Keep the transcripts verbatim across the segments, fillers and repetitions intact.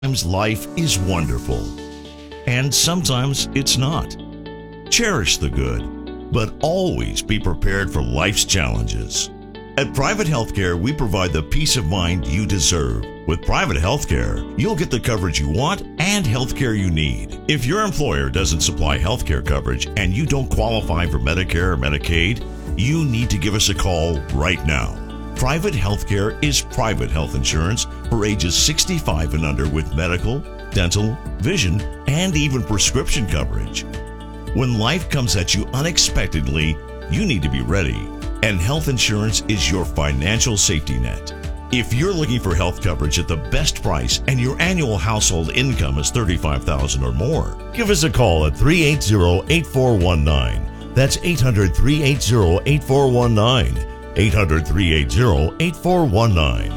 Sometimes life is wonderful, and sometimes it's not. Cherish the good, but always be prepared for life's challenges. At Private Healthcare, we provide the peace of mind you deserve. With Private Healthcare, you'll get the coverage you want and healthcare you need. If your employer doesn't supply healthcare coverage and you don't qualify for Medicare or Medicaid, you need to give us a call right now. Private Healthcare is private health insurance for ages sixty-five and under with medical, dental, vision, and even prescription coverage. When life comes at you unexpectedly, you need to be ready, and health insurance is your financial safety net. If you're looking for health coverage at the best price and your annual household income is thirty-five thousand dollars or more, give us a call at three eight zero, eight four one nine. That's eight hundred, three eight zero, eight four one nine. eight hundred, three eight zero, eight four one nine.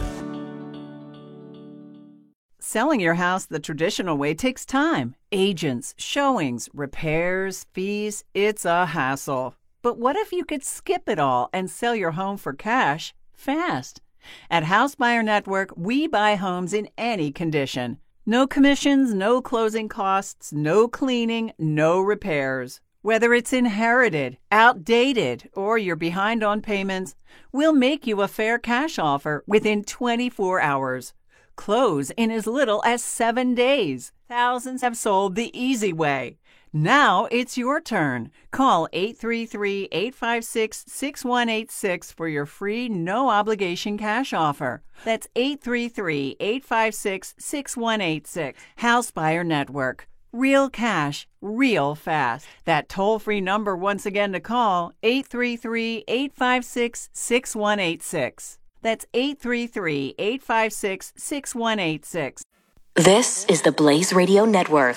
Selling your house the traditional way takes time. Agents, showings, repairs, fees. It's a hassle. But what if you could skip it all and sell your home for cash fast? At House Buyer Network, we buy homes in any condition. No commissions, no closing costs, no cleaning, no repairs. Whether it's inherited, outdated, or you're behind on payments, we'll make you a fair cash offer within twenty-four hours. Close in as little as seven days. Thousands have sold the easy way. Now it's your turn. Call eight three three, eight five six, six one eight six for your free no-obligation cash offer. That's eight three three, eight five six, six one eight six. House Buyer Network. Real cash, real fast. That toll-free number once again to call, eight three three, eight five six, six one eight six. That's eight three three, eight five six, six one eight six. This is the Blaze Radio Network.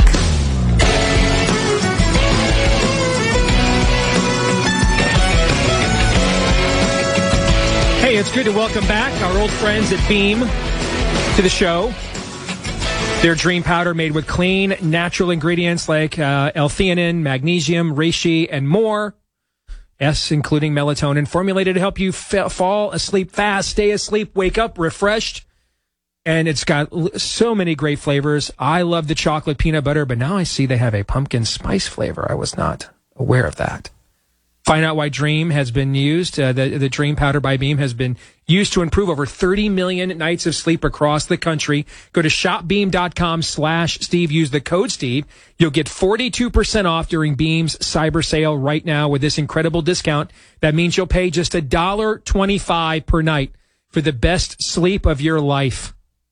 Hey, it's good to welcome back our old friends at Beam to the show. Their dream powder made with clean, natural ingredients like uh, L-theanine, magnesium, reishi, and more. Yes, including melatonin, formulated to help you f- fall asleep fast, stay asleep, wake up refreshed. And it's got l- so many great flavors. I love the chocolate peanut butter, but now I see they have a pumpkin spice flavor. I was not aware of that. Find out why Dream has been used. Uh, the, the Dream Powder by Beam has been used to improve over thirty million nights of sleep across the country. Go to shopbeam.com slash Steve. Use the code Steve. You'll get forty-two percent off during Beam's cyber sale right now with this incredible discount. That means you'll pay just one dollar and twenty-five cents per night for the best sleep of your life,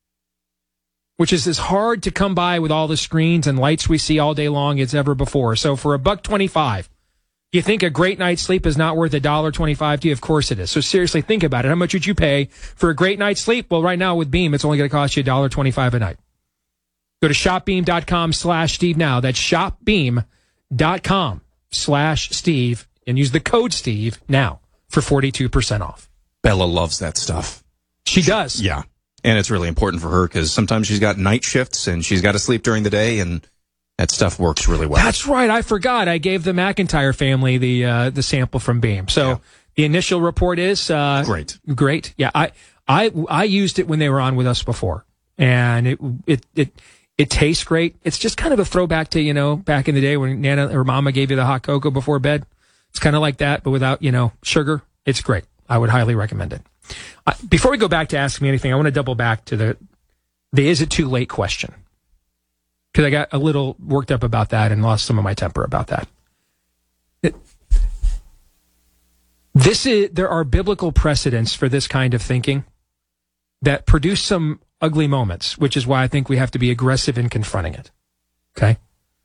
which is as hard to come by with all the screens and lights we see all day long as ever before. So for a buck twenty-five, you think a great night's sleep is not worth one dollar and twenty-five cents to you? Of course it is. So seriously, think about it. How much would you pay for a great night's sleep? Well, right now with Beam, it's only going to cost you one dollar and twenty-five cents a night. Go to shopbeam.com slash Steve now. That's shopbeam.com slash Steve and use the code Steve now for forty-two percent off. Bella loves that stuff. She does. Yeah. And it's really important for her because sometimes she's got night shifts and she's got to sleep during the day, and that stuff works really well. That's right. I forgot. I gave the McIntyre family the uh, the sample from Beam. So yeah. The initial report is uh, great. Great. Yeah, I I I used it when they were on with us before, and it it it it tastes great. It's just kind of a throwback to, you know, back in the day when Nana or Mama gave you the hot cocoa before bed. It's kind of like that, but without, you know, sugar. It's great. I would highly recommend it. Uh, before we go back to Ask Me Anything, I want to double back to the the is it too late question, because I got a little worked up about that and lost some of my temper about that. It, this is there are biblical precedents for this kind of thinking that produce some ugly moments, which is why I think we have to be aggressive in confronting it. Okay?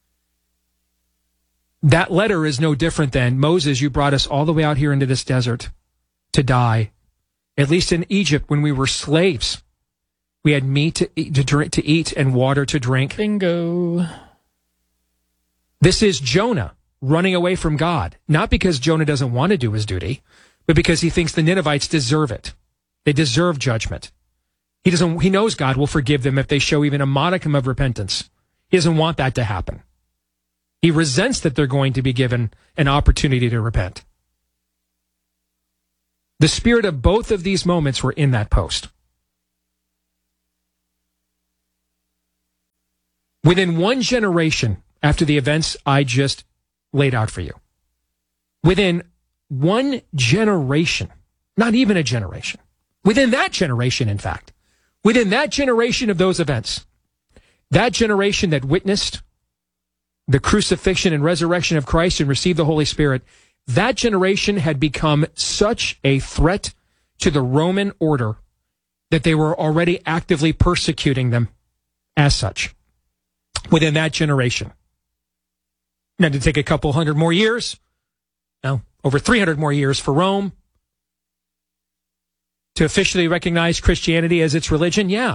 That letter is no different than, Moses, you brought us all the way out here into this desert to die. At least in Egypt, when we were slaves, we had meat to eat, to drink, to eat and water to drink. Bingo. This is Jonah running away from God, not because Jonah doesn't want to do his duty, but because he thinks the Ninevites deserve it. They deserve judgment. He doesn't. He knows God will forgive them if they show even a modicum of repentance. He doesn't want that to happen. He resents that they're going to be given an opportunity to repent. The spirit of both of these moments were in that post. Within one generation after the events I just laid out for you, within one generation, not even a generation, within that generation, in fact, within that generation of those events, that generation that witnessed the crucifixion and resurrection of Christ and received the Holy Spirit, that generation had become such a threat to the Roman order that they were already actively persecuting them as such. Within that generation. Now, did it take a couple hundred more years? No, over three hundred more years for Rome to officially recognize Christianity as its religion? Yeah.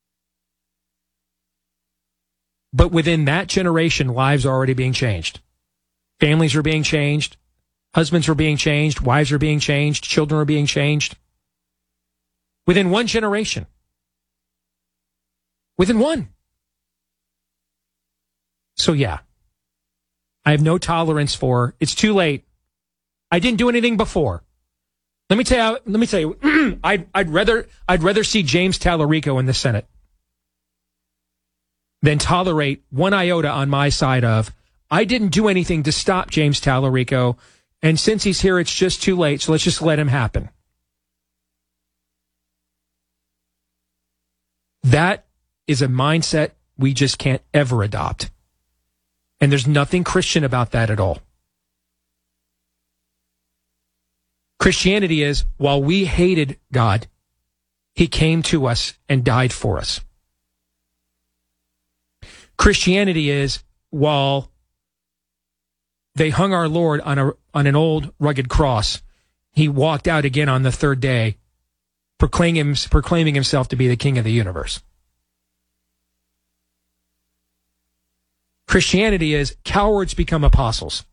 But within that generation, lives are already being changed. Families are being changed. Husbands are being changed. Wives are being changed. Children are being changed. Within one generation. Within one. So yeah, I have no tolerance for, it's too late. I didn't do anything before. Let me tell you, let me tell you, I'd, I'd rather, I'd rather see James Tallarico in the Senate than tolerate one iota on my side of, I didn't do anything to stop James Tallarico, and since he's here, it's just too late, so let's just let him happen. That is a mindset we just can't ever adopt. And there's nothing Christian about that at all. Christianity is, while we hated God, he came to us and died for us. Christianity is, while they hung our Lord on a on an old rugged cross, he walked out again on the third day, proclaiming, proclaiming himself to be the King of the universe. Christianity is, cowards become apostles.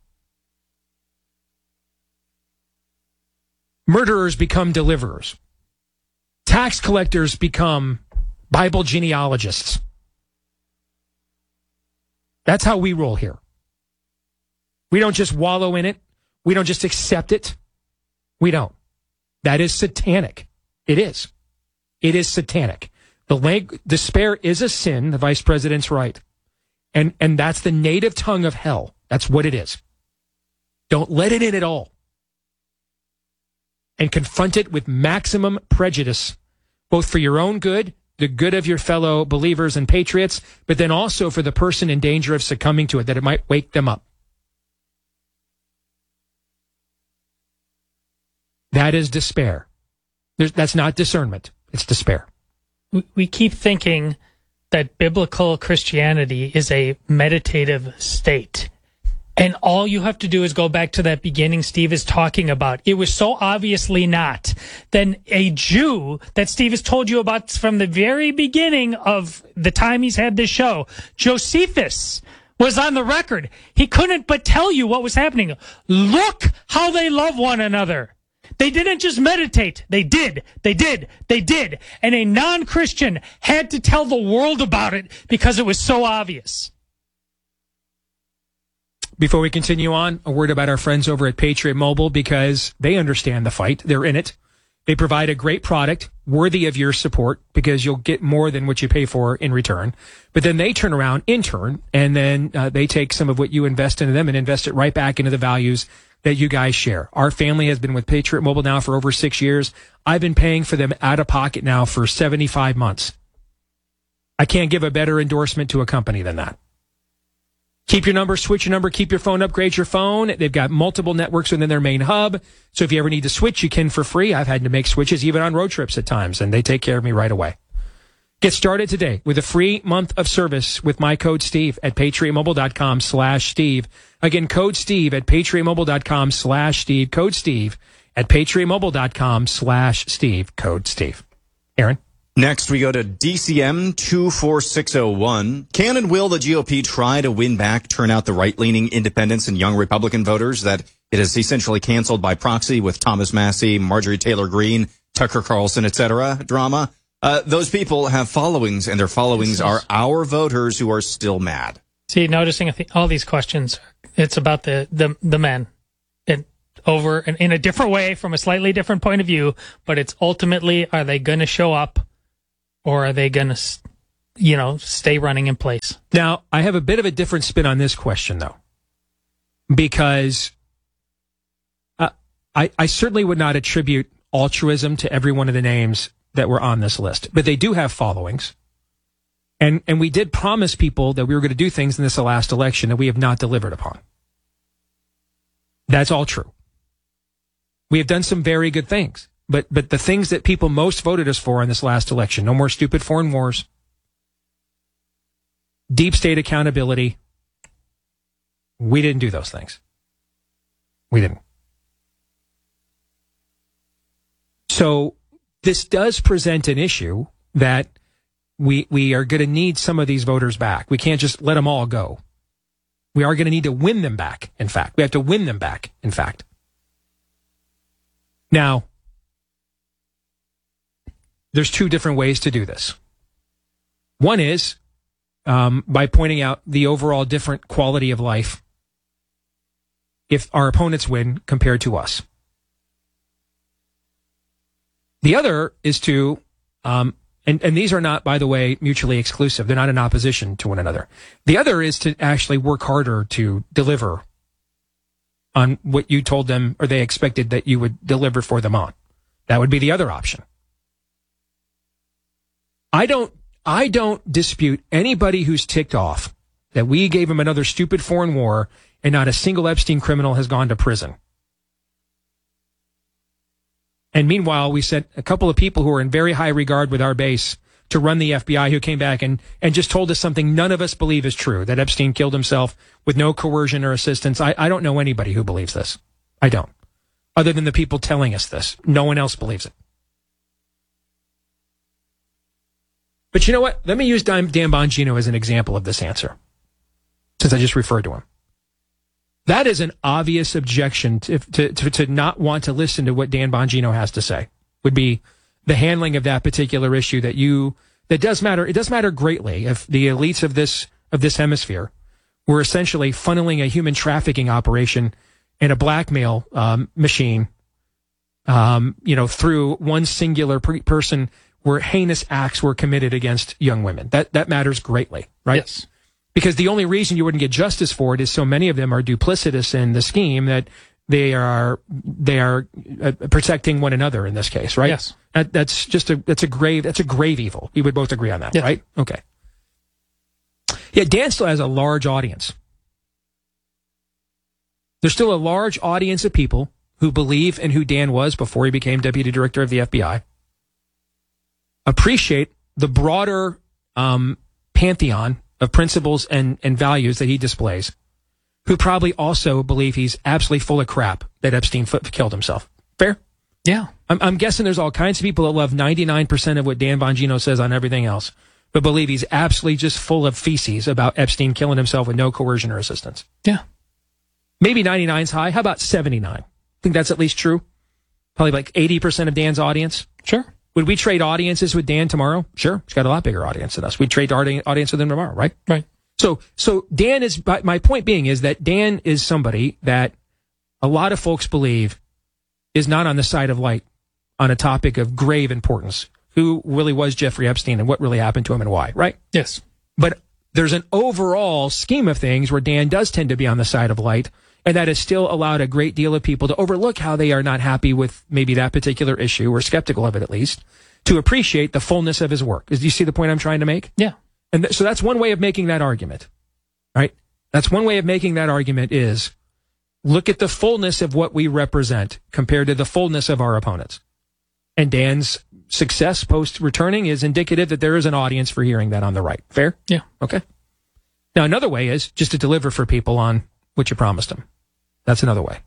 Murderers become deliverers. Tax collectors become Bible genealogists. That's how we roll here. We don't just wallow in it. We don't just accept it. We don't. That is satanic. It is. It is satanic. The leg, despair is a sin, the vice president's right. And and that's the native tongue of hell. That's what it is. Don't let it in at all. And confront it with maximum prejudice, both for your own good, the good of your fellow believers and patriots, but then also for the person in danger of succumbing to it, that it might wake them up. That is despair. There's, that's not discernment. It's despair. We, we keep thinking that biblical Christianity is a meditative state. And all you have to do is go back to that beginning Steve is talking about. It was so obviously not. Then a Jew that Steve has told you about from the very beginning of the time he's had this show, Josephus, was on the record. He couldn't but tell you what was happening. Look how they love one another. They didn't just meditate. They did. They did. They did. And a non-Christian had to tell the world about it because it was so obvious. Before we continue on, a word about our friends over at Patriot Mobile, because they understand the fight. They're in it. They provide a great product worthy of your support because you'll get more than what you pay for in return. But then they turn around in turn, and then uh, they take some of what you invest into them and invest it right back into the values that you guys share. Our family has been with Patriot Mobile now for over six years. I've been paying for them out of pocket now for seventy-five months. I can't give a better endorsement to a company than that. Keep your number, switch your number, keep your phone, upgrade your phone. They've got multiple networks within their main hub. So if you ever need to switch, you can for free. I've had to make switches even on road trips at times, and they take care of me right away. Get started today with a free month of service with my code Steve at patriotmobile.com slash Steve. Again, code Steve at patriotmobile.com slash Steve. Code Steve at patriotmobile.com slash Steve. Code Steve. Aaron? Next, we go to D C M two four six oh one. Can and will the G O P try to win back, turn out the right-leaning independents and young Republican voters that it has essentially canceled by proxy with Thomas Massie, Marjorie Taylor Greene, Tucker Carlson, et cetera drama? Uh, those people have followings, and their followings are our voters who are still mad. See, noticing all these questions, it's about the, the, the men. And over and in a different way, from a slightly different point of view, but it's ultimately, are they going to show up, or are they going to you know, stay running in place. Now, I have a bit of a different spin on this question, though, because uh, I, I certainly would not attribute altruism to every one of the names that were on this list, but they do have followings. And, and we did promise people that we were going to do things in this last election that we have not delivered upon. That's all true. We have done some very good things, but, but the things that people most voted us for in this last election, no more stupid foreign wars, deep state accountability, we didn't do those things. We didn't. So this does present an issue that we we are going to need some of these voters back. We can't just let them all go. We are going to need to win them back, in fact. We have to win them back, in fact. Now, there's two different ways to do this. One is um, by pointing out the overall different quality of life if our opponents win compared to us. The other is to, um, and, and these are not, by the way, mutually exclusive. They're not in opposition to one another. The other is to actually work harder to deliver on what you told them or they expected that you would deliver for them on. That would be the other option. I don't, I don't dispute anybody who's ticked off that we gave them another stupid foreign war and not a single Epstein criminal has gone to prison. And meanwhile, we sent a couple of people who are in very high regard with our base to run the F B I who came back and, and just told us something none of us believe is true, that Epstein killed himself with no coercion or assistance. I, I don't know anybody who believes this. I don't. Other than the people telling us this. No one else believes it. But you know what? Let me use Dan Bongino as an example of this answer, since I just referred to him. That is an obvious objection to, to, to, to not want to listen to what Dan Bongino has to say, would be the handling of that particular issue that you, that does matter. It does matter greatly if the elites of this, of this hemisphere were essentially funneling a human trafficking operation and a blackmail um, machine, um, you know, through one singular per- person where heinous acts were committed against young women. That, that matters greatly, right? Yes. Because the only reason you wouldn't get justice for it is so many of them are duplicitous in the scheme that they are they are uh, protecting one another in this case, right? Yes. That, that's just a that's a grave that's a grave evil. We would both agree on that, yes. right? Okay. Yeah, Dan still has a large audience. There's still a large audience of people who believe in who Dan was before he became deputy director of the F B I. Appreciate the broader um, pantheon of principles and, and values that he displays, who probably also believe he's absolutely full of crap that Epstein f- killed himself. Fair? Yeah. I'm, I'm guessing there's all kinds of people that love ninety-nine percent of what Dan Bongino says on everything else, but believe he's absolutely just full of feces about Epstein killing himself with no coercion or assistance. Yeah. Maybe ninety-nine's high. How about seventy-nine? Think that's at least true? Probably like eighty percent of Dan's audience? Sure. Would we trade audiences with Dan tomorrow? Sure. He's got a lot bigger audience than us. We'd trade audi- audience with him tomorrow, right? Right. So, so Dan is, my point being is that Dan is somebody that a lot of folks believe is not on the side of light on a topic of grave importance. Who really was Jeffrey Epstein and what really happened to him and why, right? Yes. But there's an overall scheme of things where Dan does tend to be on the side of light, and that has still allowed a great deal of people to overlook how they are not happy with maybe that particular issue, or skeptical of it at least, to appreciate the fullness of his work. Do you see the point I'm trying to make? Yeah. And th- so that's one way of making that argument, right? That's one way of making that argument is look at the fullness of what we represent compared to the fullness of our opponents. And Dan's success post-returning is indicative that there is an audience for hearing that on the right. Fair? Yeah. Okay. Now, another way is just to deliver for people on what you promised them. That's another way.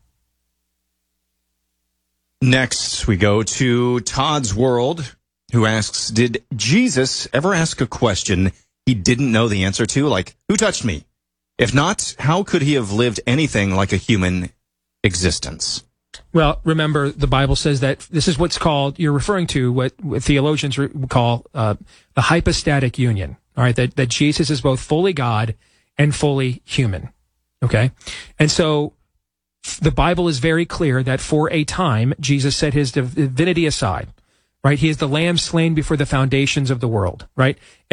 Next, we go to Todd's World, who asks, did Jesus ever ask a question he didn't know the answer to? Like, who touched me? If not, how could he have lived anything like a human existence? Well, remember, the Bible says that this is what's called, you're referring to what, what theologians re- call uh, the hypostatic union, all right, that, that Jesus is both fully God and fully human, okay? And so the Bible is very clear that for a time, Jesus set his divinity aside, right? He is the lamb slain before the foundations of the world, right?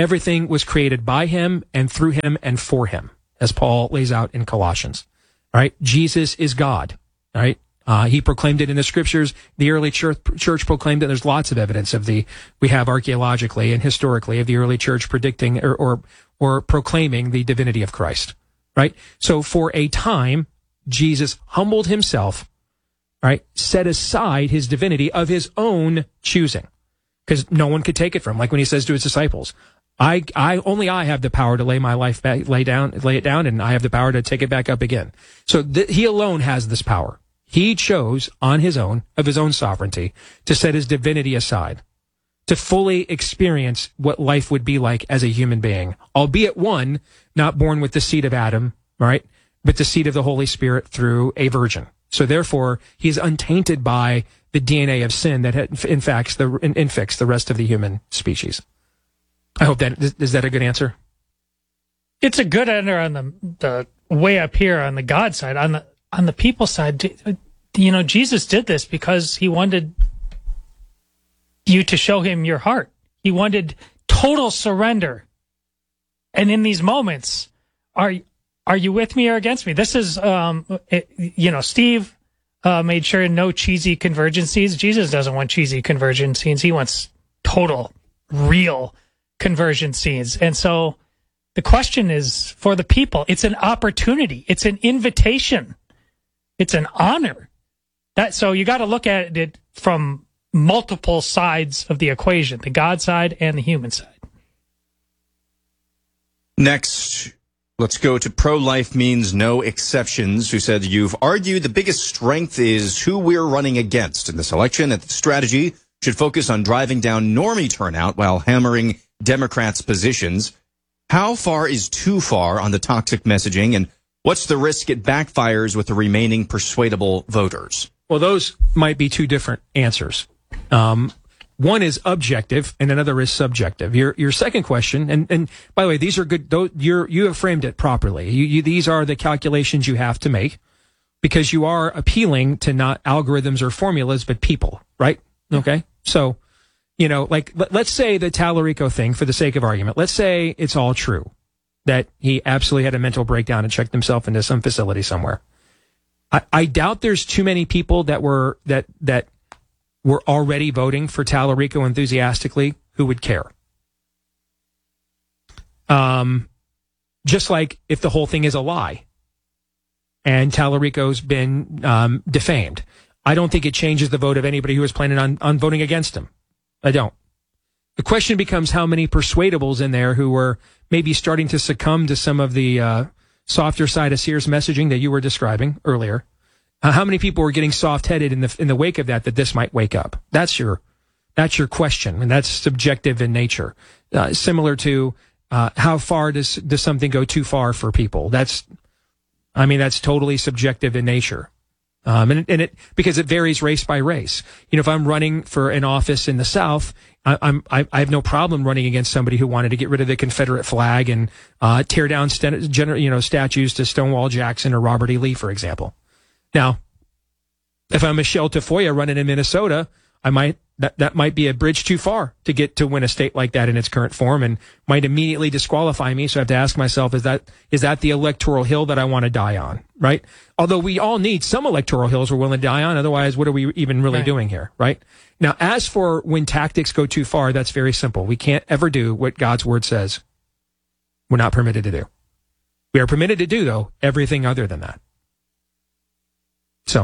Everything was created by him and through him and for him, as Paul lays out in Colossians. All right? Jesus is God. All right? Uh, he proclaimed it in the scriptures. The early church, church proclaimed it. There's lots of evidence of the, we have archaeologically and historically of the early church predicting or, or, or proclaiming the divinity of Christ. Right? So for a time, Jesus humbled himself, right? Set aside his divinity of his own choosing, because no one could take it from him. Like when he says to his disciples, I, I, only I have the power to lay my life back, lay down, lay it down, and I have the power to take it back up again. So th- he alone has this power. He chose on his own, of his own sovereignty, to set his divinity aside, to fully experience what life would be like as a human being, albeit one not born with the seed of Adam, right? But the seed of the Holy Spirit through a virgin. So therefore, he is untainted by the D N A of sin that infects the, infects the rest of the human species. I hope that, is that a good answer? It's a good answer on the, the way up here on the God side. On the, on the people side, you know, Jesus did this because he wanted you to show him your heart. He wanted total surrender. And in these moments, are are you with me or against me? This is, um, it, you know, Steve uh, made sure no cheesy conversion scenes. Jesus doesn't want cheesy conversion scenes. He wants total, real conversion scenes. And so the question is for the people. It's an opportunity. It's an invitation. It's an honor. That so you got to look at it from multiple sides of the equation, the God side and the human side. Next, let's go to Pro-Life Means No Exceptions, who said, you've argued the biggest strength is who we're running against in this election, and the strategy should focus on driving down normie turnout while hammering Democrats' positions. How far is too far on the toxic messaging, and what's the risk it backfires with the remaining persuadable voters? Well, those might be two different answers. Um, one is objective and another is subjective. Your your second question, and, and by the way, these are good. You're, you have framed it properly. You, you, these are the calculations you have to make because you are appealing to not algorithms or formulas, but people, right? Okay. So, you know, like, let, let's say the Tallarico thing, for the sake of argument, let's say it's all true, that he absolutely had a mental breakdown and checked himself into some facility somewhere. I, I doubt there's too many people that were, that, that were already voting for Tallarico enthusiastically who would care. Um, just like if the whole thing is a lie and Tallarico's been, um, defamed. I don't think it changes the vote of anybody who is planning on, on voting against him. I don't. The question becomes how many persuadables in there who were maybe starting to succumb to some of the uh, softer side of Sears messaging that you were describing earlier. Uh, how many people were getting soft-headed in the in the wake of that, that this might wake up? That's your that's your question, and that's subjective in nature. Uh, similar to uh, how far does does something go too far for people? That's, I mean, that's totally subjective in nature. Um, and, and it, because it varies race by race. You know, if I'm running for an office in the South, I, I'm, I, I have no problem running against somebody who wanted to get rid of the Confederate flag and, uh, tear down, st- gener- you know, statues to Stonewall Jackson or Robert E. Lee, for example. Now, if I'm Michelle Tafoya running in Minnesota, I might, that, that might be a bridge too far to get to win a state like that in its current form and might immediately disqualify me. So I have to ask myself, is that, is that the electoral hill that I want to die on? Right? Although we all need some electoral hills we're willing to die on. Otherwise, what are we even really right. doing here? Right? Now, as for when tactics go too far, that's very simple. We can't ever do what God's word says we're not permitted to do. We are permitted to do, though, everything other than that. So,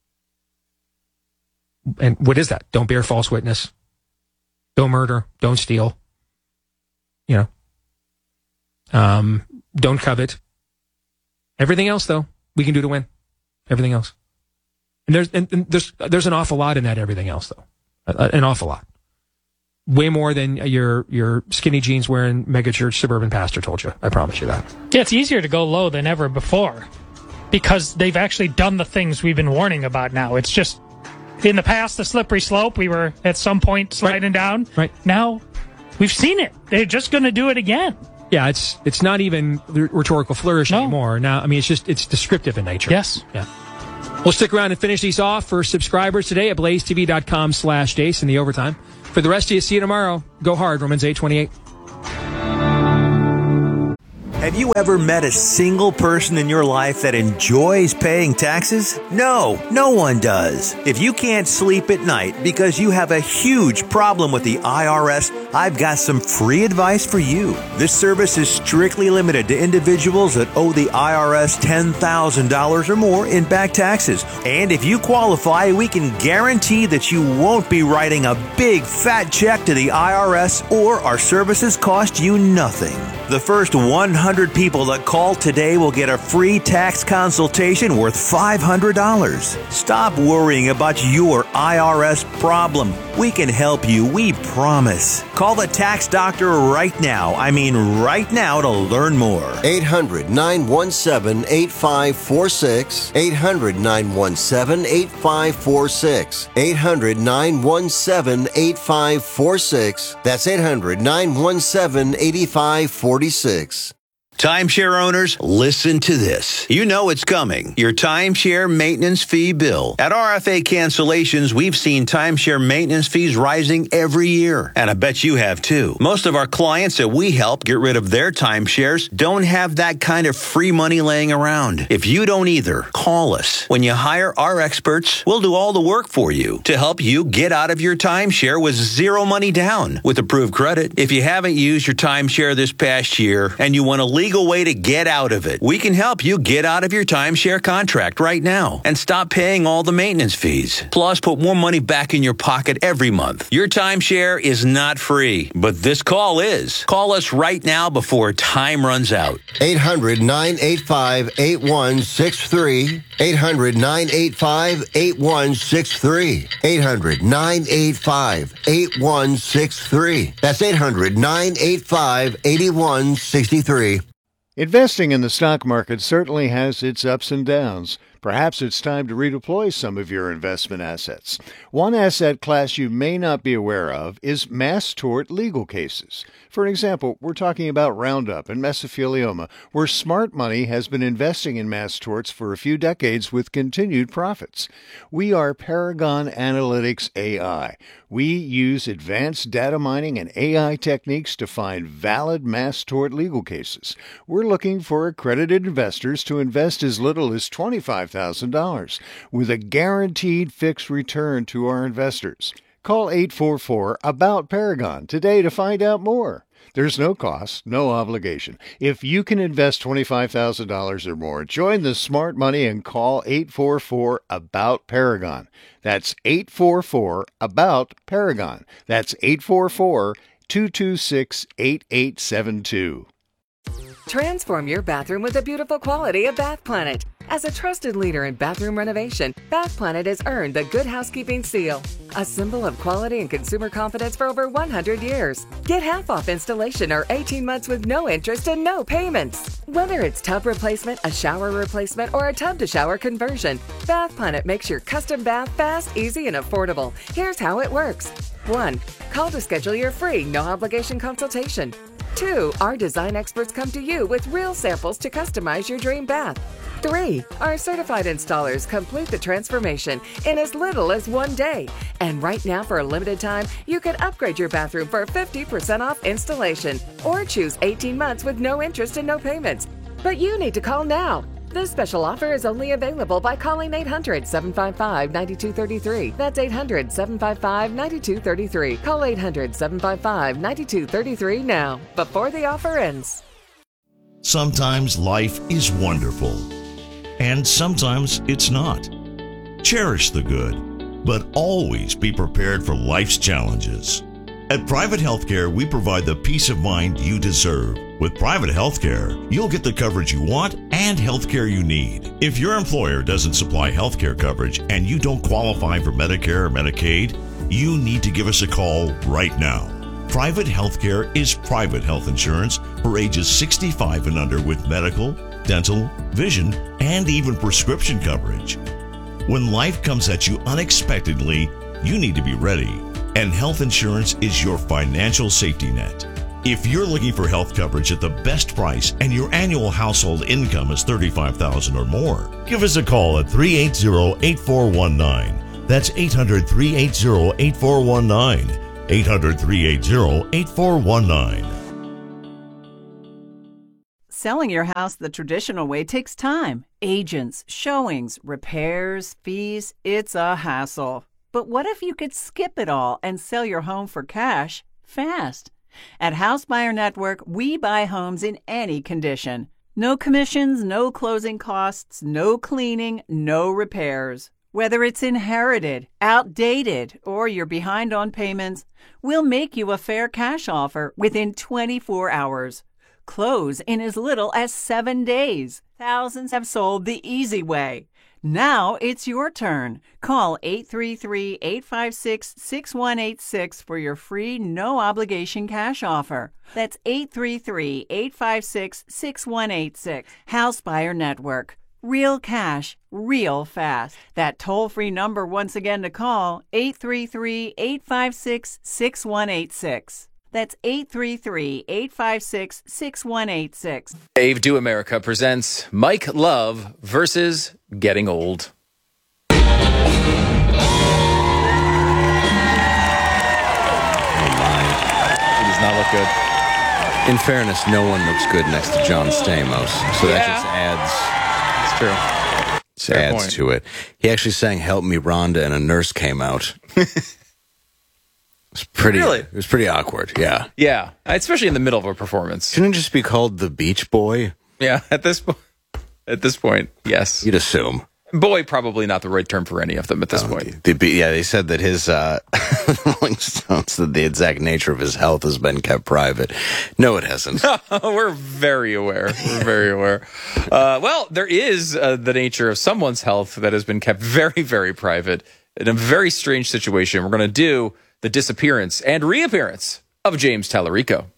and what is that? Don't bear false witness. Don't murder. Don't steal. You know. Um, don't covet. Everything else, though, we can do to win. Everything else. And there's and, and there's there's an awful lot in that everything else, though. Uh, an awful lot. Way more than your your skinny jeans wearing megachurch suburban pastor told you. I promise you that. Yeah, it's easier to go low than ever before because they've actually done the things we've been warning about now. It's just, in the past, the slippery slope, we were at some point sliding right. down. Right. Now, we've seen it. They're just going to do it again. Yeah, it's it's not even rhetorical flourish no. anymore. Now, I mean, it's just, it's descriptive in nature. Yes. Yeah. We'll stick around and finish these off for subscribers today at blazetv.com slash Deace in the overtime. For the rest of you, see you tomorrow. Go hard, Romans eight twenty-eight. Have you ever met a single person in your life that enjoys paying taxes? No, no one does. If you can't sleep at night because you have a huge problem with the I R S, I've got some free advice for you. This service is strictly limited to individuals that owe the I R S ten thousand dollars or more in back taxes. And if you qualify, we can guarantee that you won't be writing a big fat check to the I R S, or our services cost you nothing. The first one hundred people that call today will get a free tax consultation worth five hundred dollars. Stop worrying about your I R S problem. We can help you, we promise. Call the tax doctor right now. I mean right now to learn more. eight hundred, nine one seven, eight five four six. eight hundred, nine one seven, eight five four six. eight hundred, nine one seven, eight five four six. That's eight hundred, nine one seven, eight five four six. Timeshare owners, listen to this. You know it's coming. Your timeshare maintenance fee bill. At R F A Cancellations, we've seen timeshare maintenance fees rising every year. And I bet you have too. Most of our clients that we help get rid of their timeshares don't have that kind of free money laying around. If you don't either, call us. When you hire our experts, we'll do all the work for you to help you get out of your timeshare with zero money down with approved credit. If you haven't used your timeshare this past year and you want to leave legal way to get out of it. We can help you get out of your timeshare contract right now and stop paying all the maintenance fees. Plus, put more money back in your pocket every month. Your timeshare is not free, but this call is. Call us right now before time runs out. eight hundred, nine eight five, eight one six three. eight hundred, nine eight five, eight one six three. eight hundred, nine eight five, eight one six three. That's eight hundred, nine eight five, eight one six three. Investing in the stock market certainly has its ups and downs. Perhaps it's time to redeploy some of your investment assets. One asset class you may not be aware of is mass tort legal cases. For example, we're talking about Roundup and mesothelioma, where smart money has been investing in mass torts for a few decades with continued profits. We are Paragon Analytics A I. We use advanced data mining and A I techniques to find valid mass tort legal cases. We're looking for accredited investors to invest as little as twenty-five thousand dollars with a guaranteed fixed return to our investors. Call eight four four, A B O U T, Paragon today to find out more. There's no cost, no obligation. If you can invest twenty-five thousand dollars or more, join the smart money and call eight four four, A B O U T, Paragon. That's eight four four, A B O U T, Paragon. That's eight four four, two two six, eight eight seven two. Transform your bathroom with the beautiful quality of Bath Planet. As a trusted leader in bathroom renovation, Bath Planet has earned the Good Housekeeping seal, a symbol of quality and consumer confidence for over one hundred years. Get half off installation or eighteen months with no interest and no payments. Whether it's tub replacement, a shower replacement, or a tub-to-shower conversion, Bath Planet makes your custom bath fast, easy, and affordable. Here's how it works. one. Call to schedule your free, no-obligation consultation. two. Our design experts come to you with real samples to customize your dream bath. three. Our certified installers complete the transformation in as little as one day. And right now, for a limited time, you can upgrade your bathroom for fifty percent off installation or choose eighteen months with no interest and no payments. But you need to call now. This special offer is only available by calling eight hundred, seven five five, nine two three three. That's eight hundred, seven five five, nine two three three. Call eight hundred, seven five five, nine two three three now, before the offer ends. Sometimes life is wonderful, and sometimes it's not. Cherish the good, but always be prepared for life's challenges. At Private Healthcare, we provide the peace of mind you deserve. With Private Healthcare, you'll get the coverage you want and healthcare you need. If your employer doesn't supply healthcare coverage and you don't qualify for Medicare or Medicaid, you need to give us a call right now. Private Healthcare is private health insurance for ages sixty-five and under with medical, dental, vision, and even prescription coverage. When life comes at you unexpectedly, you need to be ready. And health insurance is your financial safety net. If you're looking for health coverage at the best price and your annual household income is thirty-five thousand dollars or more, give us a call at three eight zero, eight four one nine. That's eight hundred, three eight zero, eight four one nine. eight hundred, three eight zero, eight four one nine. Selling your house the traditional way takes time. Agents, showings, repairs, fees, it's a hassle. But what if you could skip it all and sell your home for cash fast? At House Buyer Network, we buy homes in any condition. No commissions, no closing costs, no cleaning, no repairs. Whether it's inherited, outdated, or you're behind on payments, we'll make you a fair cash offer within twenty-four hours. Close in as little as seven days. Thousands have sold the easy way. Now it's your turn. Call eight three three, eight five six, six one eight six for your free no-obligation cash offer. That's eight three three, eight five six, six one eight six. House Buyer Network. Real cash, real fast. That toll-free number once again to call, eight three three, eight five six, six one eight six. That's eight three three, eight five six, six one eight six. Dave Do America presents Mike Love versus Getting Old. He does not look good. In fairness, no one looks good next to John Stamos, so Yeah. that just adds. It's true. Just Fair adds point. to it. He actually sang "Help Me, Rhonda," and a nurse came out. It was pretty. Really? It was pretty awkward. Yeah. Yeah, especially in the middle of a performance. Shouldn't it just be called the Beach Boy? Yeah, at this point, at this point, yes. You'd assume. Boy, probably not the right term for any of them at this point. The, the, yeah, they said that his uh, Rolling Stones that the exact nature of his health has been kept private. No, it hasn't. We're very aware. We're very aware. Uh, well, there is uh, the nature of someone's health that has been kept very, very private in a very strange situation. We're going to do the disappearance and reappearance of James Tallarico.